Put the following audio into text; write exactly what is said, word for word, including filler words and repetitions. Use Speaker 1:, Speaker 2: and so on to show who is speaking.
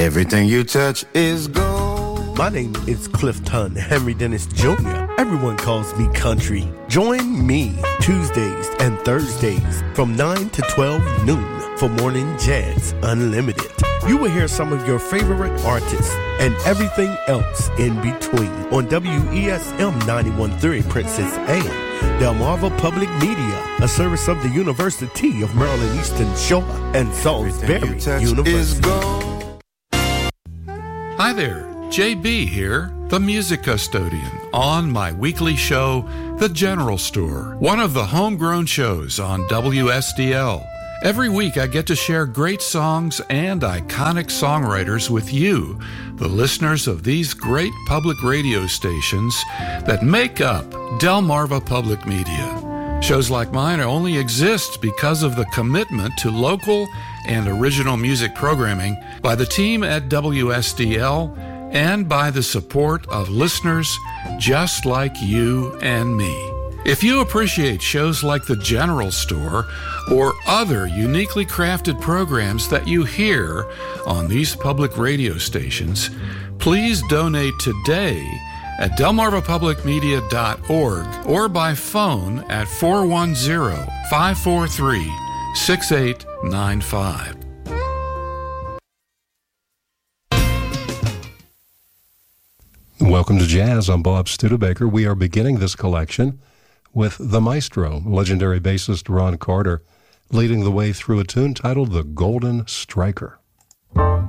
Speaker 1: Everything you touch is gold.
Speaker 2: My name is Clifton Henry Dennis Junior Everyone calls me Country. Join me Tuesdays and Thursdays from nine to twelve noon for Morning Jazz Unlimited. You will hear some of your favorite artists and everything else in between on W E S M ninety-one point three Princess A M, Delmarva Public Media, a service of the University of Maryland Eastern Shore and Salisbury University.
Speaker 3: Hi there, J B here, the music custodian, on my weekly show, The General Store, one of the homegrown shows on W S D L. Every week I get to share great songs and iconic songwriters with you, the listeners of these great public radio stations that make up Delmarva Public Media. Shows like mine only exist because of the commitment to local and original music programming by the team at W S D L and by the support of listeners just like you and me. If you appreciate shows like The General Store or other uniquely crafted programs that you hear on these public radio stations, please donate today at delmarva public media dot org or by phone at four one zero, five four three, six eight nine five.
Speaker 4: Welcome to Jazz. I'm Bob Studebaker. We are beginning this collection with the maestro, legendary bassist Ron Carter, leading the way through a tune titled The Golden Striker.